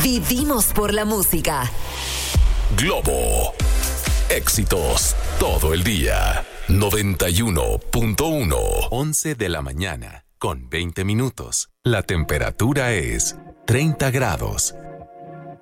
Vivimos por la música. Globo. Éxitos todo el día. 91.1. 11 de la mañana con 20 minutos. La temperatura es 30 grados.